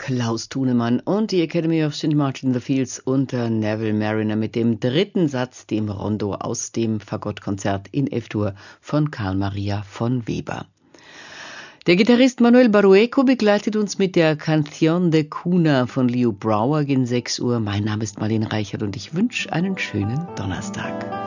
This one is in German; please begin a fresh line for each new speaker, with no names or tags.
Klaus Thunemann und die Academy of St. Martin in the Fields unter Neville Marriner mit dem dritten Satz, dem Rondo aus dem Fagottkonzert in F-Dur von Carl Maria von Weber. Der Gitarrist Manuel Barueco begleitet uns mit der Canción de Cuna von Leo Brouwer gegen 6 Uhr. Mein Name ist Marlene Reichert und ich wünsche einen schönen Donnerstag.